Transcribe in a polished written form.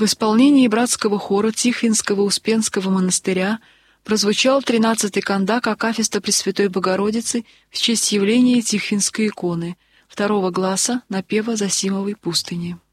В исполнении братского хора Тихвинского Успенского монастыря прозвучал 13-й кандак акафиста Пресвятой Богородицы в честь явления Тихвинской иконы, второго гласа напева Зосимовой пустыни.